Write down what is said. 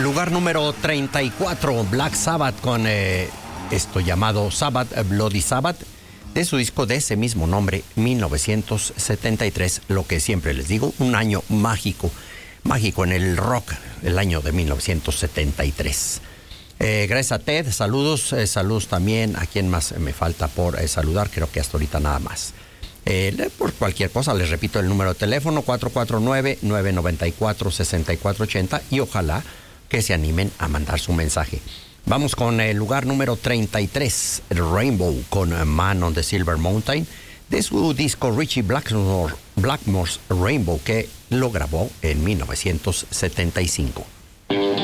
Lugar número 34, Black Sabbath con esto llamado Sabbath, Bloody Sabbath, de su disco de ese mismo nombre, 1973. Lo que siempre les digo, un año mágico en el rock, el año de 1973. Gracias a Ted, saludos también a quien más me falta por saludar, creo que hasta ahorita nada más. Por cualquier cosa, les repito el número de teléfono 449-994-6480 y ojalá que se animen a mandar su mensaje. Vamos con el lugar número 33, Rainbow con Man on the Silver Mountain, de su disco Richie Blackmore's Rainbow, que lo grabó en 1975.